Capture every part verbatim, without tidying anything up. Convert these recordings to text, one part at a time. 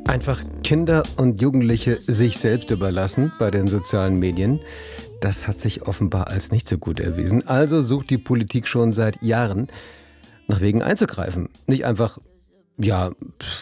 Einfach Kinder und Jugendliche sich selbst überlassen bei den sozialen Medien, das hat sich offenbar als nicht so gut erwiesen. Also sucht die Politik schon seit Jahren nach Wegen einzugreifen. Nicht einfach, ja,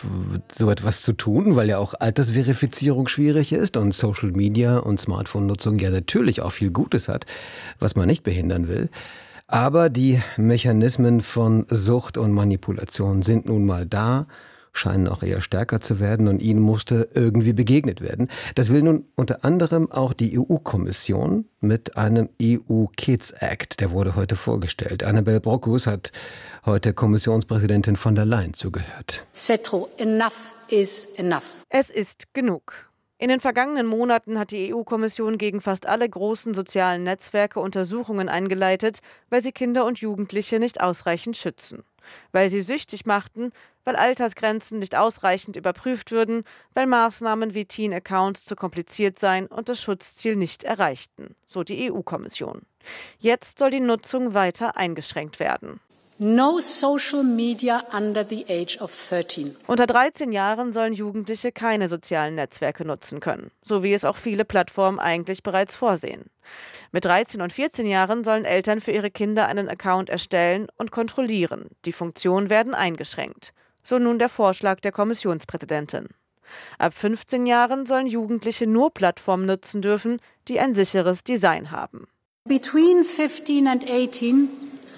so etwas zu tun, weil ja auch Altersverifizierung schwierig ist und Social Media und Smartphone-Nutzung ja natürlich auch viel Gutes hat, was man nicht behindern will. Aber die Mechanismen von Sucht und Manipulation sind nun mal da, scheinen auch eher stärker zu werden und ihnen musste irgendwie begegnet werden. Das will nun unter anderem auch die E U-Kommission mit einem E U-Kids Act. Der wurde heute vorgestellt. Annabel Brockus hat heute Kommissionspräsidentin von der Leyen zugehört. C'est trop. Enough is enough. Es ist genug. In den vergangenen Monaten hat die E U-Kommission gegen fast alle großen sozialen Netzwerke Untersuchungen eingeleitet, weil sie Kinder und Jugendliche nicht ausreichend schützen. Weil sie süchtig machten, weil Altersgrenzen nicht ausreichend überprüft würden, weil Maßnahmen wie Teen-Accounts zu kompliziert seien und das Schutzziel nicht erreichten, so die E U-Kommission. Jetzt soll die Nutzung weiter eingeschränkt werden. No social media under the age of thirteen. Unter dreizehn Jahren sollen Jugendliche keine sozialen Netzwerke nutzen können, so wie es auch viele Plattformen eigentlich bereits vorsehen. Mit dreizehn und vierzehn Jahren sollen Eltern für ihre Kinder einen Account erstellen und kontrollieren. Die Funktionen werden eingeschränkt. So nun der Vorschlag der Kommissionspräsidentin. Ab fünfzehn Jahren sollen Jugendliche nur Plattformen nutzen dürfen, die ein sicheres Design haben. Between fifteen and eighteen,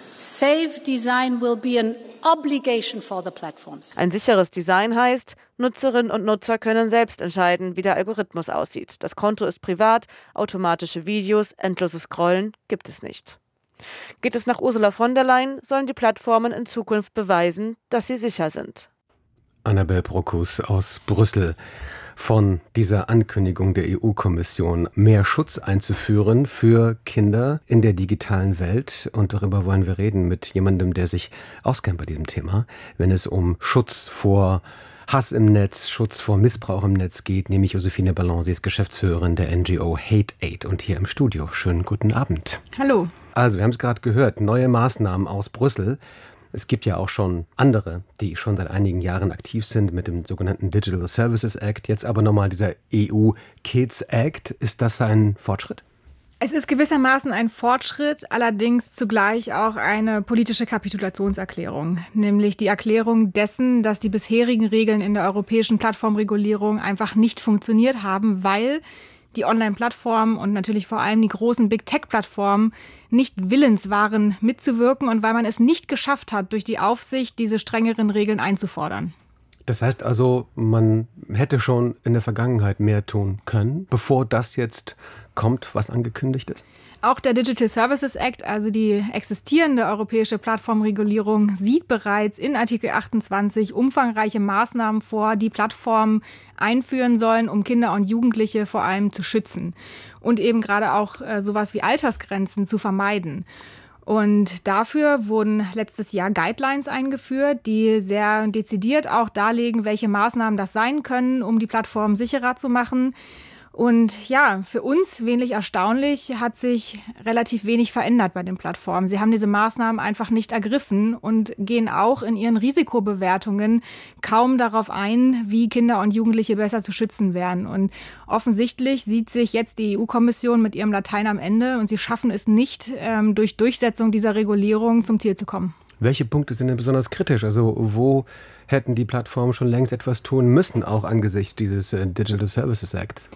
safe design will be an obligation for the platforms. Ein sicheres Design heißt, Nutzerinnen und Nutzer können selbst entscheiden, wie der Algorithmus aussieht. Das Konto ist privat, automatische Videos, endloses Scrollen gibt es nicht. Geht es nach Ursula von der Leyen, sollen die Plattformen in Zukunft beweisen, dass sie sicher sind. Annabel Brockus aus Brüssel. Von dieser Ankündigung der E U-Kommission, mehr Schutz einzuführen für Kinder in der digitalen Welt. Und darüber wollen wir reden mit jemandem, der sich auskennt bei diesem Thema, wenn es um Schutz vor Hass im Netz, Schutz vor Missbrauch im Netz geht, nämlich Josephine Ballon. Sie ist Geschäftsführerin der N G O Hate Aid und hier im Studio. Schönen guten Abend. Hallo. Also, wir haben es gerade gehört, neue Maßnahmen aus Brüssel. Es gibt ja auch schon andere, die schon seit einigen Jahren aktiv sind mit dem sogenannten Digital Services Act. Jetzt aber nochmal dieser E U-Kids Act. Ist das ein Fortschritt? Es ist gewissermaßen ein Fortschritt, allerdings zugleich auch eine politische Kapitulationserklärung. Nämlich die Erklärung dessen, dass die bisherigen Regeln in der europäischen Plattformregulierung einfach nicht funktioniert haben, weil die Online-Plattformen und natürlich vor allem die großen Big-Tech-Plattformen nicht willens waren, mitzuwirken und weil man es nicht geschafft hat, durch die Aufsicht diese strengeren Regeln einzufordern. Das heißt also, man hätte schon in der Vergangenheit mehr tun können, bevor das jetzt kommt, was angekündigt ist? Auch der Digital Services Act, also die existierende europäische Plattformregulierung, sieht bereits in Artikel achtundzwanzig umfangreiche Maßnahmen vor, die Plattformen einführen sollen, um Kinder und Jugendliche vor allem zu schützen und eben gerade auch äh, sowas wie Altersgrenzen zu vermeiden. Und dafür wurden letztes Jahr Guidelines eingeführt, die sehr dezidiert auch darlegen, welche Maßnahmen das sein können, um die Plattform sicherer zu machen. Und ja, für uns wenig erstaunlich hat sich relativ wenig verändert bei den Plattformen. Sie haben diese Maßnahmen einfach nicht ergriffen und gehen auch in ihren Risikobewertungen kaum darauf ein, wie Kinder und Jugendliche besser zu schützen wären. Und offensichtlich sieht sich jetzt die E U-Kommission mit ihrem Latein am Ende und sie schaffen es nicht, ähm, durch Durchsetzung dieser Regulierung zum Ziel zu kommen. Welche Punkte sind denn besonders kritisch? Also wo hätten die Plattformen schon längst etwas tun müssen, auch angesichts dieses äh, Digital Services Act?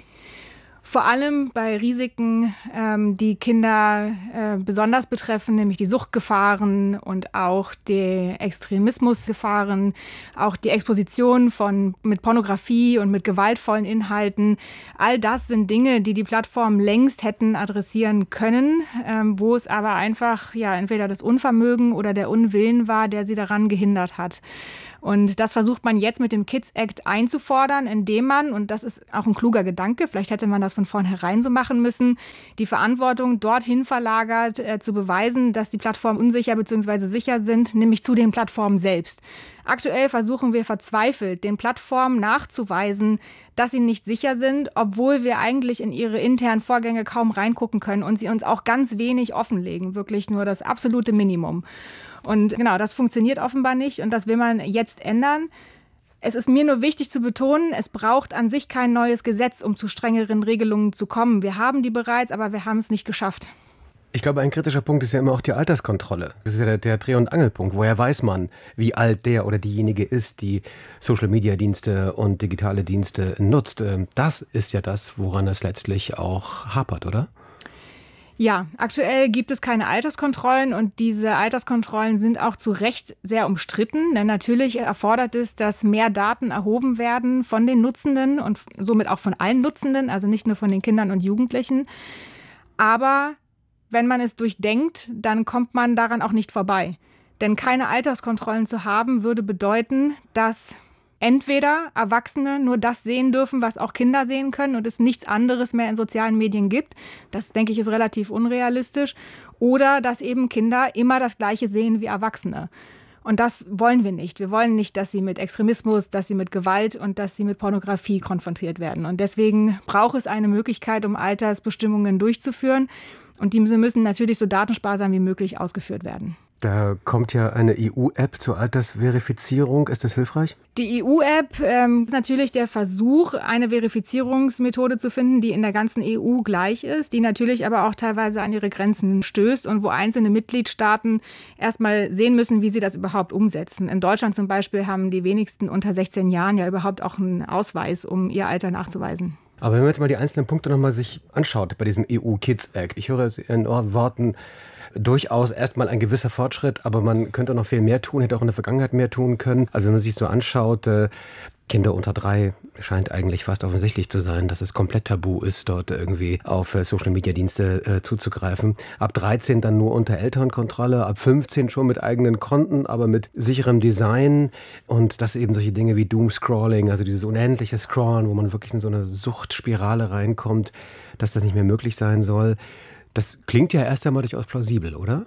Vor allem bei Risiken, ähm, die Kinder äh, besonders betreffen, nämlich die Suchtgefahren und auch die Extremismusgefahren, auch die Exposition von mit Pornografie und mit gewaltvollen Inhalten. All das sind Dinge, die die Plattformen längst hätten adressieren können, ähm, wo es aber einfach ja entweder das Unvermögen oder der Unwillen war, der sie daran gehindert hat. Und das versucht man jetzt mit dem Kids Act einzufordern, indem man, und das ist auch ein kluger Gedanke, vielleicht hätte man das von vornherein so machen müssen, die Verantwortung dorthin verlagert, äh, zu beweisen, dass die Plattformen unsicher bzw. sicher sind, nämlich zu den Plattformen selbst. Aktuell versuchen wir verzweifelt, den Plattformen nachzuweisen, dass sie nicht sicher sind, obwohl wir eigentlich in ihre internen Vorgänge kaum reingucken können und sie uns auch ganz wenig offenlegen, wirklich nur das absolute Minimum. Und genau, das funktioniert offenbar nicht und das will man jetzt ändern. Es ist mir nur wichtig zu betonen, es braucht an sich kein neues Gesetz, um zu strengeren Regelungen zu kommen. Wir haben die bereits, aber wir haben es nicht geschafft. Ich glaube, ein kritischer Punkt ist ja immer auch die Alterskontrolle. Das ist ja der, der Dreh- und Angelpunkt. Woher weiß man, wie alt der oder diejenige ist, die Social-Media-Dienste und digitale Dienste nutzt? Das ist ja das, woran es letztlich auch hapert, oder? Ja, aktuell gibt es keine Alterskontrollen und diese Alterskontrollen sind auch zu Recht sehr umstritten. Denn natürlich erfordert es, dass mehr Daten erhoben werden von den Nutzenden und somit auch von allen Nutzenden, also nicht nur von den Kindern und Jugendlichen. Aber wenn man es durchdenkt, dann kommt man daran auch nicht vorbei. Denn keine Alterskontrollen zu haben, würde bedeuten, dass entweder Erwachsene nur das sehen dürfen, was auch Kinder sehen können und es nichts anderes mehr in sozialen Medien gibt. Das, denke ich, ist relativ unrealistisch. Oder dass eben Kinder immer das Gleiche sehen wie Erwachsene. Und das wollen wir nicht. Wir wollen nicht, dass sie mit Extremismus, dass sie mit Gewalt und dass sie mit Pornografie konfrontiert werden. Und deswegen braucht es eine Möglichkeit, um Altersbestimmungen durchzuführen. Und die müssen natürlich so datensparsam wie möglich ausgeführt werden. Da kommt ja eine E U-App zur Altersverifizierung. Ist das hilfreich? Die E U-App ähm, ist natürlich der Versuch, eine Verifizierungsmethode zu finden, die in der ganzen E U gleich ist, die natürlich aber auch teilweise an ihre Grenzen stößt und wo einzelne Mitgliedstaaten erstmal sehen müssen, wie sie das überhaupt umsetzen. In Deutschland zum Beispiel haben die wenigsten unter sechzehn Jahren ja überhaupt auch einen Ausweis, um ihr Alter nachzuweisen. Aber wenn man jetzt mal die einzelnen Punkte nochmal sich anschaut bei diesem E U-Kids-Act, ich höre es in Worten durchaus erstmal ein gewisser Fortschritt, aber man könnte noch viel mehr tun, hätte auch in der Vergangenheit mehr tun können. Also wenn man sich so anschaut, äh, Kinder unter drei scheint eigentlich fast offensichtlich zu sein, dass es komplett tabu ist, dort irgendwie auf äh, Social-Media-Dienste äh, zuzugreifen. Ab dreizehn dann nur unter Elternkontrolle, ab fünfzehn schon mit eigenen Konten, aber mit sicherem Design und dass eben solche Dinge wie Doomscrolling, also dieses unendliche Scrollen, wo man wirklich in so eine Suchtspirale reinkommt, dass das nicht mehr möglich sein soll. Das klingt ja erst einmal durchaus plausibel, oder?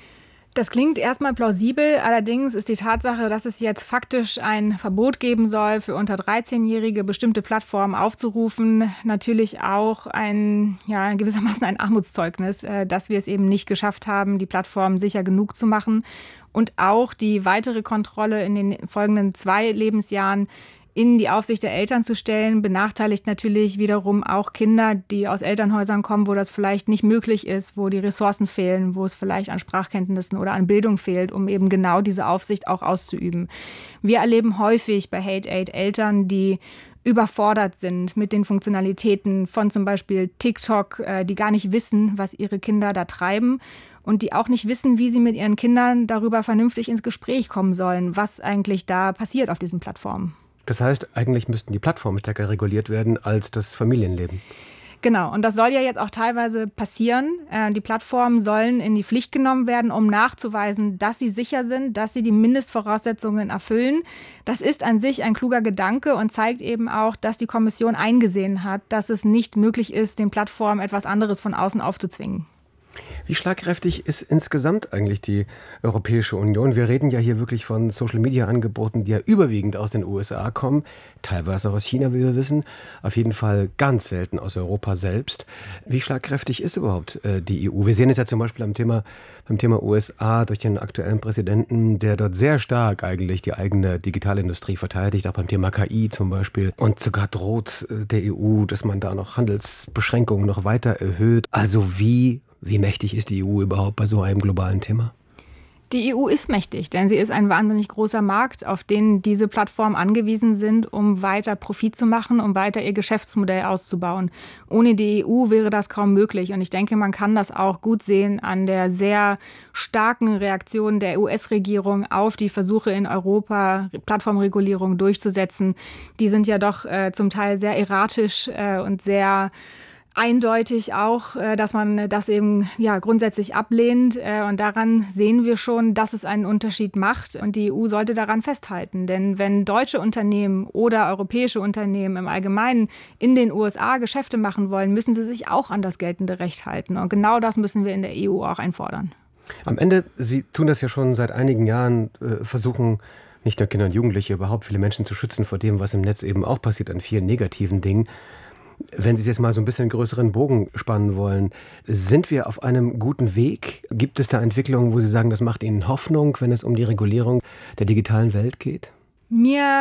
Das klingt erstmal plausibel, allerdings ist die Tatsache, dass es jetzt faktisch ein Verbot geben soll, für unter dreizehnjährige bestimmte Plattformen aufzurufen, natürlich auch ein, ja, gewissermaßen ein Armutszeugnis, dass wir es eben nicht geschafft haben, die Plattformen sicher genug zu machen und auch die weitere Kontrolle in den folgenden zwei Lebensjahren in die Aufsicht der Eltern zu stellen, benachteiligt natürlich wiederum auch Kinder, die aus Elternhäusern kommen, wo das vielleicht nicht möglich ist, wo die Ressourcen fehlen, wo es vielleicht an Sprachkenntnissen oder an Bildung fehlt, um eben genau diese Aufsicht auch auszuüben. Wir erleben häufig bei Hate Aid Eltern, die überfordert sind mit den Funktionalitäten von zum Beispiel TikTok, die gar nicht wissen, was ihre Kinder da treiben und die auch nicht wissen, wie sie mit ihren Kindern darüber vernünftig ins Gespräch kommen sollen, was eigentlich da passiert auf diesen Plattformen. Das heißt, eigentlich müssten die Plattformen stärker reguliert werden als das Familienleben. Genau, und das soll ja jetzt auch teilweise passieren. Die Plattformen sollen in die Pflicht genommen werden, um nachzuweisen, dass sie sicher sind, dass sie die Mindestvoraussetzungen erfüllen. Das ist an sich ein kluger Gedanke und zeigt eben auch, dass die Kommission eingesehen hat, dass es nicht möglich ist, den Plattformen etwas anderes von außen aufzuzwingen. Wie schlagkräftig ist insgesamt eigentlich die Europäische Union? Wir reden ja hier wirklich von Social-Media-Angeboten, die ja überwiegend aus den U S A kommen, teilweise auch aus China, wie wir wissen, auf jeden Fall ganz selten aus Europa selbst. Wie schlagkräftig ist überhaupt äh, die E U? Wir sehen es ja zum Beispiel am Thema, beim Thema U S A durch den aktuellen Präsidenten, der dort sehr stark eigentlich die eigene Digitalindustrie verteidigt, auch beim Thema K I zum Beispiel. Und sogar droht äh, der E U, dass man da noch Handelsbeschränkungen noch weiter erhöht. Also wie Wie mächtig ist die E U überhaupt bei so einem globalen Thema? Die E U ist mächtig, denn sie ist ein wahnsinnig großer Markt, auf den diese Plattformen angewiesen sind, um weiter Profit zu machen, um weiter ihr Geschäftsmodell auszubauen. Ohne die E U wäre das kaum möglich. Und ich denke, man kann das auch gut sehen an der sehr starken Reaktion der U S-Regierung auf die Versuche in Europa, Plattformregulierung durchzusetzen. Die sind ja doch äh, zum Teil sehr erratisch äh, und sehr eindeutig auch, dass man das eben ja grundsätzlich ablehnt. Und daran sehen wir schon, dass es einen Unterschied macht. Und die E U sollte daran festhalten. Denn wenn deutsche Unternehmen oder europäische Unternehmen im Allgemeinen in den U S A Geschäfte machen wollen, müssen sie sich auch an das geltende Recht halten. Und genau das müssen wir in der E U auch einfordern. Am Ende, Sie tun das ja schon seit einigen Jahren, äh, versuchen nicht nur Kinder und Jugendliche, überhaupt viele Menschen zu schützen vor dem, was im Netz eben auch passiert an vielen negativen Dingen. Wenn Sie es jetzt mal so ein bisschen einen größeren Bogen spannen wollen, sind wir auf einem guten Weg? Gibt es da Entwicklungen, wo Sie sagen, das macht Ihnen Hoffnung, wenn es um die Regulierung der digitalen Welt geht? Mir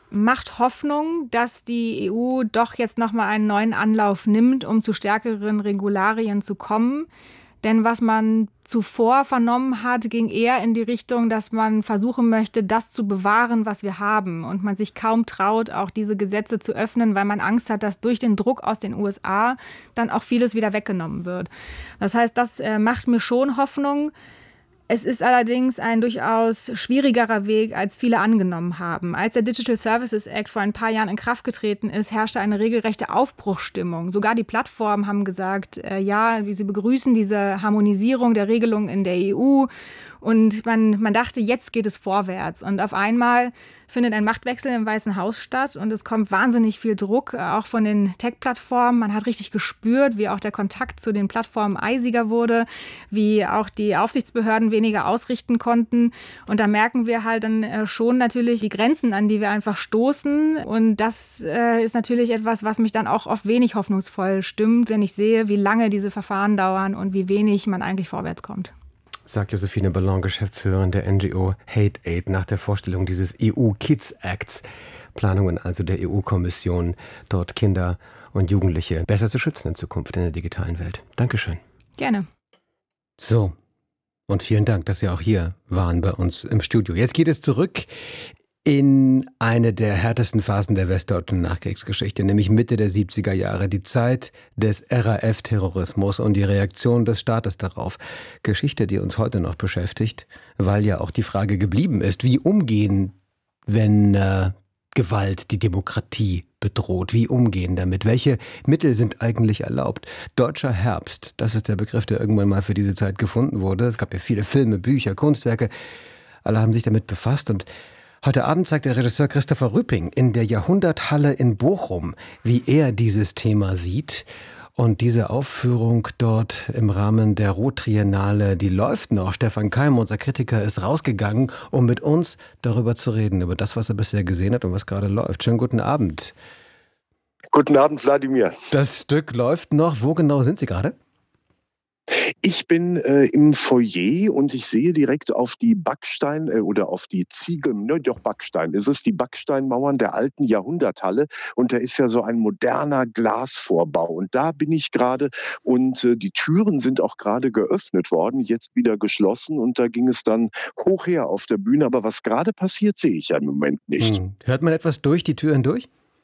macht Hoffnung, dass die E U doch jetzt nochmal einen neuen Anlauf nimmt, um zu stärkeren Regularien zu kommen. Denn was man zuvor vernommen hat, ging eher in die Richtung, dass man versuchen möchte, das zu bewahren, was wir haben. Und man sich kaum traut, auch diese Gesetze zu öffnen, weil man Angst hat, dass durch den Druck aus den U S A dann auch vieles wieder weggenommen wird. Das heißt, das äh, macht mir schon Hoffnung. Es ist allerdings ein durchaus schwierigerer Weg, als viele angenommen haben. Als der Digital Services Act vor ein paar Jahren in Kraft getreten ist, herrschte eine regelrechte Aufbruchsstimmung. Sogar die Plattformen haben gesagt, äh, ja, sie begrüßen diese Harmonisierung der Regelungen in der E U. Und man, man dachte, jetzt geht es vorwärts. Und auf einmal findet ein Machtwechsel im Weißen Haus statt und es kommt wahnsinnig viel Druck, auch von den Tech-Plattformen. Man hat richtig gespürt, wie auch der Kontakt zu den Plattformen eisiger wurde, wie auch die Aufsichtsbehörden weniger ausrichten konnten. Und da merken wir halt dann schon natürlich die Grenzen, an die wir einfach stoßen. Und das äh, ist natürlich etwas, was mich dann auch oft wenig hoffnungsvoll stimmt, wenn ich sehe, wie lange diese Verfahren dauern und wie wenig man eigentlich vorwärts kommt. Sagt Josephine Ballon, Geschäftsführerin der N G O Hate Aid, nach der Vorstellung dieses E U-Kids-Acts. Planungen also der E U-Kommission, dort Kinder und Jugendliche besser zu schützen in Zukunft in der digitalen Welt. Dankeschön. Gerne. So, und vielen Dank, dass Sie auch hier waren bei uns im Studio. Jetzt geht es zurück in eine der härtesten Phasen der westdeutschen Nachkriegsgeschichte, nämlich Mitte der siebziger Jahre, die Zeit des R A F-Terrorismus und die Reaktion des Staates darauf. Geschichte, die uns heute noch beschäftigt, weil ja auch die Frage geblieben ist, wie umgehen, wenn äh, Gewalt die Demokratie bedroht, wie umgehen damit, welche Mittel sind eigentlich erlaubt. Deutscher Herbst, das ist der Begriff, der irgendwann mal für diese Zeit gefunden wurde. Es gab ja viele Filme, Bücher, Kunstwerke, alle haben sich damit befasst und heute Abend zeigt der Regisseur Christopher Rüping in der Jahrhunderthalle in Bochum, wie er dieses Thema sieht. Und diese Aufführung dort im Rahmen der Ruhr-Triennale, die läuft noch. Stefan Keim, unser Kritiker, ist rausgegangen, um mit uns darüber zu reden, über das, was er bisher gesehen hat und was gerade läuft. Schönen guten Abend. Guten Abend, Wladimir. Das Stück läuft noch. Wo genau sind Sie gerade? Ich bin äh, im Foyer und ich sehe direkt auf die Backstein äh, oder auf die Ziegel, ne, doch Backstein ist es, die Backsteinmauern der alten Jahrhunderthalle und da ist ja so ein moderner Glasvorbau und da bin ich gerade und äh, die Türen sind auch gerade geöffnet worden, jetzt wieder geschlossen und da ging es dann hoch her auf der Bühne, aber was gerade passiert, sehe ich ja im Moment nicht. Hm. Hört man etwas durch die Tür hindurch?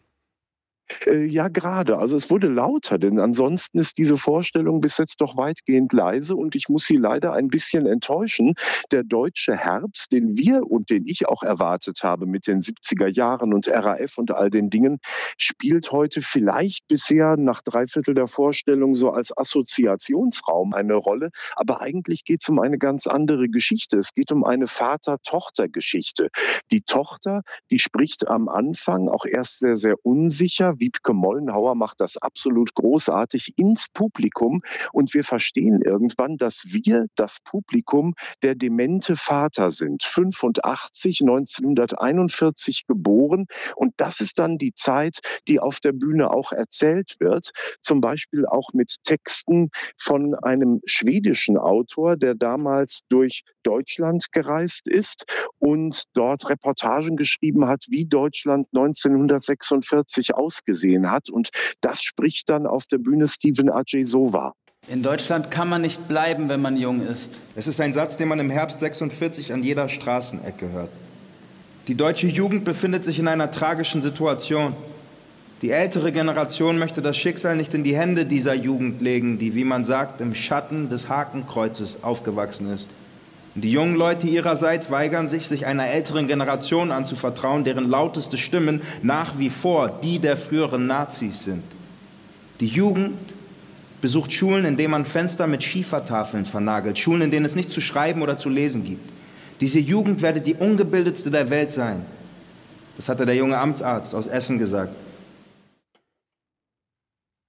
Äh, ja, gerade. Also es wurde lauter, denn ansonsten ist diese Vorstellung bis jetzt doch weitgehend leise und ich muss Sie leider ein bisschen enttäuschen. Der deutsche Herbst, den wir und den ich auch erwartet habe mit den siebziger Jahren und R A F und all den Dingen, spielt heute vielleicht bisher nach dreiviertel der Vorstellung so als Assoziationsraum eine Rolle. Aber eigentlich geht es um eine ganz andere Geschichte. Es geht um eine Vater-Tochter-Geschichte. Die Tochter, die spricht am Anfang auch erst sehr, sehr unsicher. Wiebke Mollenhauer macht das absolut großartig ins Publikum und wir verstehen irgendwann, dass wir, das Publikum, der demente Vater sind. fünfundachtzig, neunzehnhunderteinundvierzig geboren und das ist dann die Zeit, die auf der Bühne auch erzählt wird. Zum Beispiel auch mit Texten von einem schwedischen Autor, der damals durch Deutschland gereist ist und dort Reportagen geschrieben hat, wie Deutschland neunzehnhundertsechsundvierzig ausgesehen hat. Und das spricht dann auf der Bühne Steven Adjei-Sova. In Deutschland kann man nicht bleiben, wenn man jung ist. Es ist ein Satz, den man im Herbst sechsundvierzig an jeder Straßenecke hört. Die deutsche Jugend befindet sich in einer tragischen Situation. Die ältere Generation möchte das Schicksal nicht in die Hände dieser Jugend legen, die, wie man sagt, im Schatten des Hakenkreuzes aufgewachsen ist. Und die jungen Leute ihrerseits weigern sich, sich einer älteren Generation anzuvertrauen, deren lauteste Stimmen nach wie vor die der früheren Nazis sind. Die Jugend besucht Schulen, in denen man Fenster mit Schiefertafeln vernagelt, Schulen, in denen es nichts zu schreiben oder zu lesen gibt. Diese Jugend werde die ungebildetste der Welt sein. Das hatte der junge Amtsarzt aus Essen gesagt.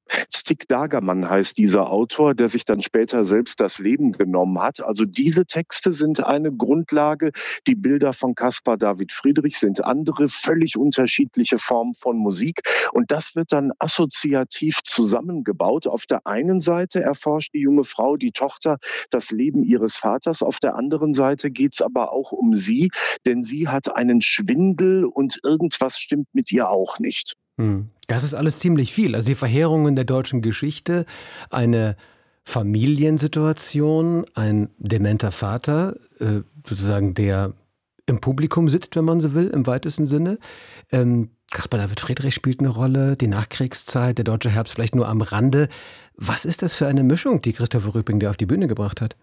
Stig Dagermann heißt dieser Autor, der sich dann später selbst das Leben genommen hat. Also diese Texte sind eine Grundlage. Die Bilder von Caspar David Friedrich sind andere, völlig unterschiedliche Formen von Musik. Und das wird dann assoziativ zusammengebaut. Auf der einen Seite erforscht die junge Frau, die Tochter, das Leben ihres Vaters. Auf der anderen Seite geht es aber auch um sie, denn sie hat einen Schwindel und irgendwas stimmt mit ihr auch nicht. Das ist alles ziemlich viel. Also die Verheerungen der deutschen Geschichte, eine Familiensituation, ein dementer Vater, äh, sozusagen der im Publikum sitzt, wenn man so will, im weitesten Sinne. Ähm, Caspar David Friedrich spielt eine Rolle, die Nachkriegszeit, der deutsche Herbst vielleicht nur am Rande. Was ist das für eine Mischung, die Christopher Rüping da auf die Bühne gebracht hat?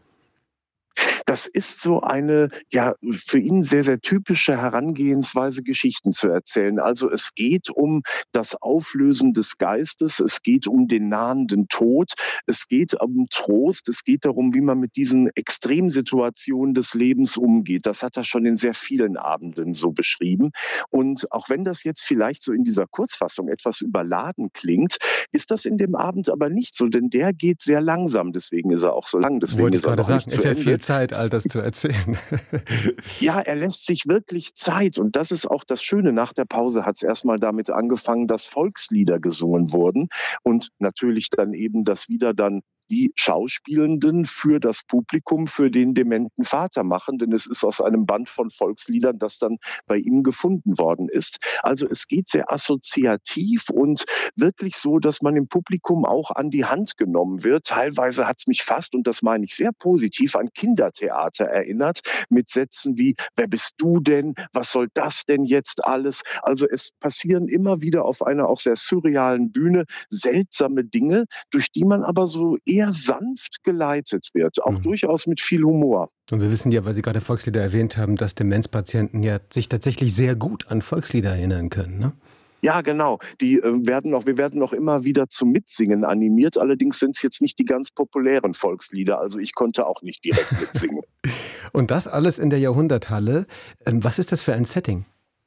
Das ist so eine, ja, für ihn sehr, sehr typische Herangehensweise, Geschichten zu erzählen. Also es geht um das Auflösen des Geistes, es geht um den nahenden Tod, es geht um Trost, es geht darum, wie man mit diesen Extremsituationen des Lebens umgeht. Das hat er schon in sehr vielen Abenden so beschrieben. Und auch wenn das jetzt vielleicht so in dieser Kurzfassung etwas überladen klingt, ist das in dem Abend aber nicht so, denn der geht sehr langsam, deswegen ist er auch so lang. Deswegen Wollte ich ist er gerade noch sagen, nicht ist zu ja Ende. viel Zeit, all das zu erzählen. Ja, er lässt sich wirklich Zeit und das ist auch das Schöne. Nach der Pause hat es erstmal damit angefangen, dass Volkslieder gesungen wurden und natürlich dann eben, dass wieder dann die Schauspielenden für das Publikum, für den dementen Vater machen, denn es ist aus einem Band von Volksliedern, das dann bei ihm gefunden worden ist. Also es geht sehr assoziativ und wirklich so, dass man im Publikum auch an die Hand genommen wird. Teilweise hat es mich fast, und das meine ich sehr positiv, an Kindertheater erinnert, mit Sätzen wie, wer bist du denn? Was soll das denn jetzt alles? Also es passieren immer wieder auf einer auch sehr surrealen Bühne seltsame Dinge, durch die man aber so eher sanft geleitet wird, auch mhm. durchaus mit viel Humor. Und wir wissen ja, weil Sie gerade Volkslieder erwähnt haben, dass Demenzpatienten ja sich tatsächlich sehr gut an Volkslieder erinnern können, ne? Ja, genau. Die äh, werden noch, wir werden noch immer wieder zum Mitsingen animiert. Allerdings sind es jetzt nicht die ganz populären Volkslieder. Also ich konnte auch nicht direkt mitsingen. Und das alles in der Jahrhunderthalle. Ähm, was ist das für ein Setting?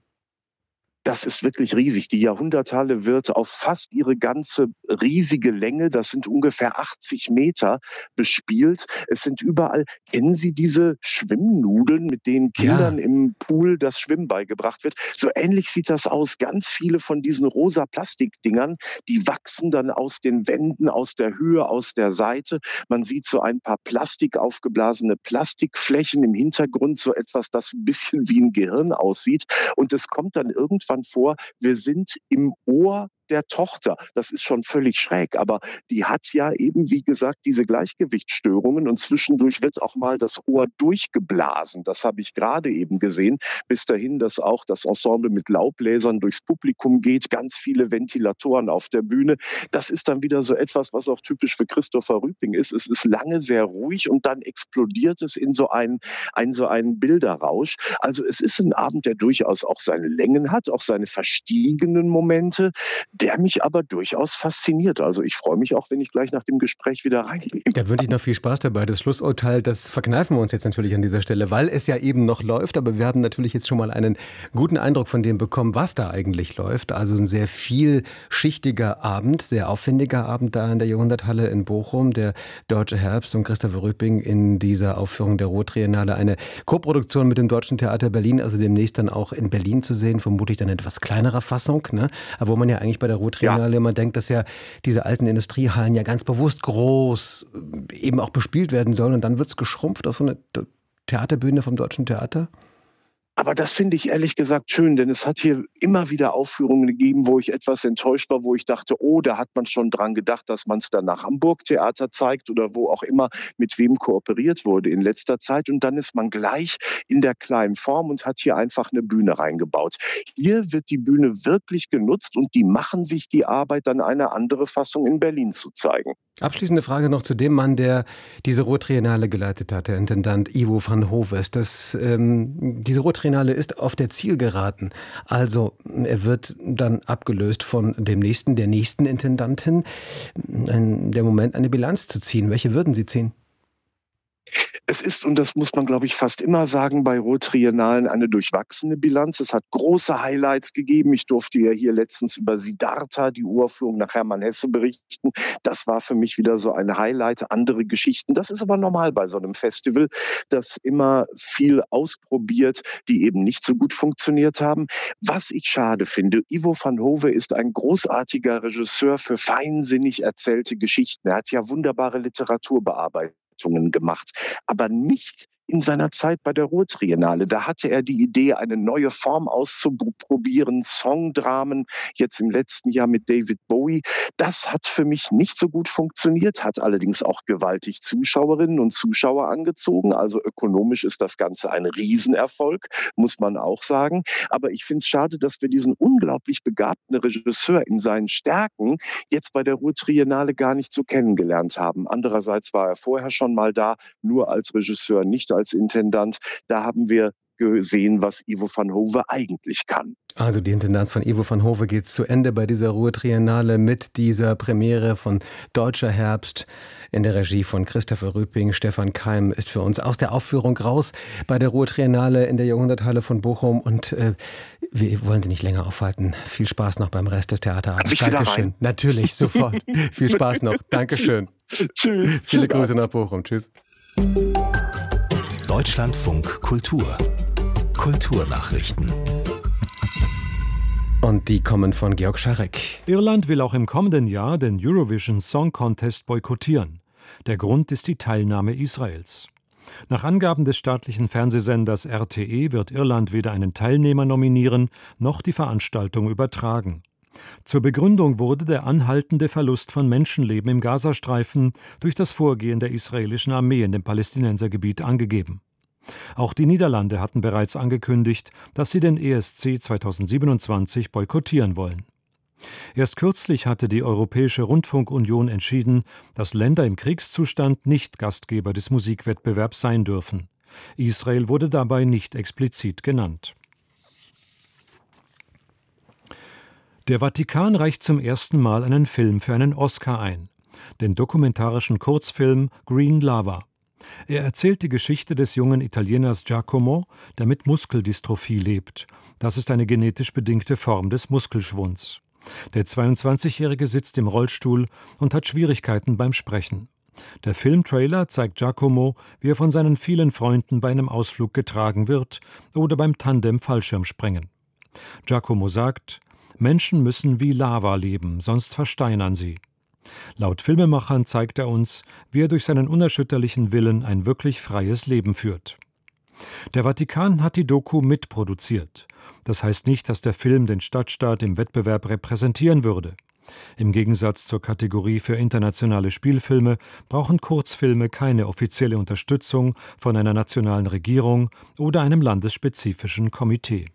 Das ist wirklich riesig. Die Jahrhunderthalle wird auf fast ihre ganze riesige Länge, das sind ungefähr achtzig Meter, bespielt. Es sind überall, kennen Sie diese Schwimmnudeln, mit denen Kindern ja. im Pool das Schwimmen beigebracht wird? So ähnlich sieht das aus. Ganz viele von diesen rosa Plastikdingern, die wachsen dann aus den Wänden, aus der Höhe, aus der Seite. Man sieht so ein paar Plastik aufgeblasene Plastikflächen im Hintergrund, so etwas, das ein bisschen wie ein Gehirn aussieht. Und es kommt dann irgendwann vor, wir sind im Ohr der Tochter. Das ist schon völlig schräg, aber die hat ja eben, wie gesagt, diese Gleichgewichtsstörungen und zwischendurch wird auch mal das Ohr durchgeblasen. Das habe ich gerade eben gesehen. Bis dahin, dass auch das Ensemble mit Laubbläsern durchs Publikum geht, ganz viele Ventilatoren auf der Bühne. Das ist dann wieder so etwas, was auch typisch für Christopher Rüping ist. Es ist lange sehr ruhig und dann explodiert es in so einen, einen, so einen Bilderrausch. Also es ist ein Abend, der durchaus auch seine Längen hat, auch seine verstiegenen Momente, der mich aber durchaus fasziniert. Also ich freue mich auch, wenn ich gleich nach dem Gespräch wieder reingehe. Da wünsche ich noch viel Spaß dabei. Das Schlussurteil, das verkneifen wir uns jetzt natürlich an dieser Stelle, weil es ja eben noch läuft. Aber wir haben natürlich jetzt schon mal einen guten Eindruck von dem bekommen, was da eigentlich läuft. Also ein sehr vielschichtiger Abend, sehr aufwendiger Abend da in der Jahrhunderthalle in Bochum. Der Deutsche Herbst und Christopher Rüping in dieser Aufführung der Ruhrtriennale. Eine Koproduktion mit dem Deutschen Theater Berlin, also demnächst dann auch in Berlin zu sehen. Vermutlich dann in etwas kleinerer Fassung, ne? Aber wo man ja eigentlich bei der Ruhrtriennale ja. immer denkt, dass ja diese alten Industriehallen ja ganz bewusst groß eben auch bespielt werden sollen und dann wird es geschrumpft auf so eine Theaterbühne vom Deutschen Theater? Aber das finde ich ehrlich gesagt schön, denn es hat hier immer wieder Aufführungen gegeben, wo ich etwas enttäuscht war, wo ich dachte, oh, da hat man schon dran gedacht, dass man es dann nach Hamburg Theater zeigt oder wo auch immer, mit wem kooperiert wurde in letzter Zeit. Und dann ist man gleich in der kleinen Form und hat hier einfach eine Bühne reingebaut. Hier wird die Bühne wirklich genutzt und die machen sich die Arbeit, dann eine andere Fassung in Berlin zu zeigen. Abschließende Frage noch zu dem Mann, der diese Ruhrtriennale geleitet hat, der Intendant Ivo van Hoves. Das, ähm, diese Ruhrtriennale ist auf der Zielgeraden. Also er wird dann abgelöst von dem nächsten, der nächsten Intendantin. Ein, der Moment, eine Bilanz zu ziehen. Welche würden Sie ziehen? Es ist, und das muss man, glaube ich, fast immer sagen, bei Ruhr-Triennalen eine durchwachsene Bilanz. Es hat große Highlights gegeben. Ich durfte ja hier letztens über Siddhartha, die Uraufführung nach Hermann Hesse, berichten. Das war für mich wieder so ein Highlight. Andere Geschichten. Das ist aber normal bei so einem Festival, das immer viel ausprobiert, die eben nicht so gut funktioniert haben. Was ich schade finde, Ivo van Hove ist ein großartiger Regisseur für feinsinnig erzählte Geschichten. Er hat ja wunderbare Literatur bearbeitet gemacht, aber nicht in seiner Zeit bei der Ruhr-Triennale. Da hatte er die Idee, eine neue Form auszuprobieren, Songdramen, jetzt im letzten Jahr mit David Bowie. Das hat für mich nicht so gut funktioniert, hat allerdings auch gewaltig Zuschauerinnen und Zuschauer angezogen. Also ökonomisch ist das Ganze ein Riesenerfolg, muss man auch sagen. Aber ich finde es schade, dass wir diesen unglaublich begabten Regisseur in seinen Stärken jetzt bei der Ruhr-Triennale gar nicht so kennengelernt haben. Andererseits war er vorher schon mal da, nur als Regisseur, nicht als Intendant. Da haben wir gesehen, was Ivo van Hove eigentlich kann. Also die Intendanz von Ivo van Hove geht zu Ende bei dieser Ruhr-Triennale mit dieser Premiere von Deutscher Herbst in der Regie von Christopher Rüping. Stefan Keim ist für uns aus der Aufführung raus bei der Ruhr-Triennale in der Jahrhunderthalle von Bochum und äh, wir wollen Sie nicht länger aufhalten. Viel Spaß noch beim Rest des Theaterabends. Dankeschön. Natürlich, sofort. Viel Spaß noch. Dankeschön. Tschüss. Viele Grüße nach Bochum. Tschüss. Deutschlandfunk Kultur. Kulturnachrichten. Und die kommen von Georg Scharek. Irland will auch im kommenden Jahr den Eurovision Song Contest boykottieren. Der Grund ist die Teilnahme Israels. Nach Angaben des staatlichen Fernsehsenders R T E wird Irland weder einen Teilnehmer nominieren, noch die Veranstaltung übertragen. Zur Begründung wurde der anhaltende Verlust von Menschenleben im Gazastreifen durch das Vorgehen der israelischen Armee in dem Palästinensergebiet angegeben. Auch die Niederlande hatten bereits angekündigt, dass sie den E S C zweitausendsiebenundzwanzig boykottieren wollen. Erst kürzlich hatte die Europäische Rundfunkunion entschieden, dass Länder im Kriegszustand nicht Gastgeber des Musikwettbewerbs sein dürfen. Israel wurde dabei nicht explizit genannt. Der Vatikan reicht zum ersten Mal einen Film für einen Oscar ein, den dokumentarischen Kurzfilm Green Lava. Er erzählt die Geschichte des jungen Italieners Giacomo, der mit Muskeldystrophie lebt. Das ist eine genetisch bedingte Form des Muskelschwunds. Der zweiundzwanzigjährige sitzt im Rollstuhl und hat Schwierigkeiten beim Sprechen. Der Filmtrailer zeigt Giacomo, wie er von seinen vielen Freunden bei einem Ausflug getragen wird oder beim Tandem-Fallschirmspringen. Giacomo sagt: Menschen müssen wie Lava leben, sonst versteinern sie. Laut Filmemachern zeigt er uns, wie er durch seinen unerschütterlichen Willen ein wirklich freies Leben führt. Der Vatikan hat die Doku mitproduziert. Das heißt nicht, dass der Film den Stadtstaat im Wettbewerb repräsentieren würde. Im Gegensatz zur Kategorie für internationale Spielfilme brauchen Kurzfilme keine offizielle Unterstützung von einer nationalen Regierung oder einem landesspezifischen Komitee.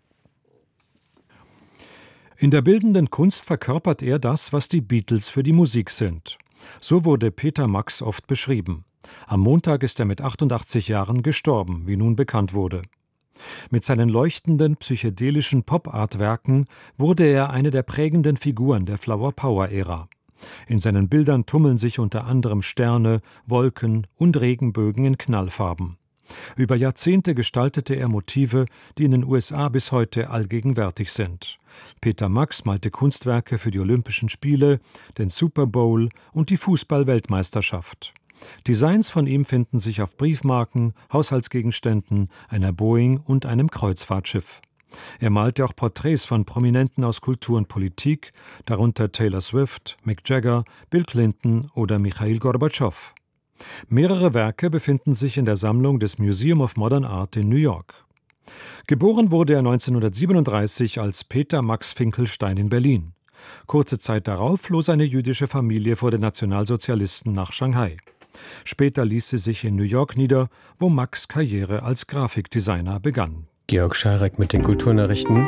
In der bildenden Kunst verkörpert er das, was die Beatles für die Musik sind. So wurde Peter Max oft beschrieben. Am Montag ist er mit achtundachtzig Jahren gestorben, wie nun bekannt wurde. Mit seinen leuchtenden, psychedelischen Pop-Art-Werken wurde er eine der prägenden Figuren der Flower-Power-Ära. In seinen Bildern tummeln sich unter anderem Sterne, Wolken und Regenbögen in Knallfarben. Über Jahrzehnte gestaltete er Motive, die in den U S A bis heute allgegenwärtig sind. Peter Max malte Kunstwerke für die Olympischen Spiele, den Super Bowl und die Fußball-Weltmeisterschaft. Designs von ihm finden sich auf Briefmarken, Haushaltsgegenständen, einer Boeing und einem Kreuzfahrtschiff. Er malte auch Porträts von Prominenten aus Kultur und Politik, darunter Taylor Swift, Mick Jagger, Bill Clinton oder Michail Gorbatschow. Mehrere Werke befinden sich in der Sammlung des Museum of Modern Art in New York. Geboren wurde er neunzehnhundertsiebenunddreißig als Peter Max Finkelstein in Berlin. Kurze Zeit darauf floh seine jüdische Familie vor den Nationalsozialisten nach Shanghai. Später ließ sie sich in New York nieder, wo Max' Karriere als Grafikdesigner begann. Georg Scharek mit den Kulturnachrichten.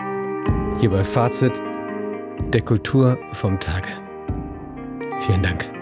Hier bei Fazit der Kultur vom Tage. Vielen Dank.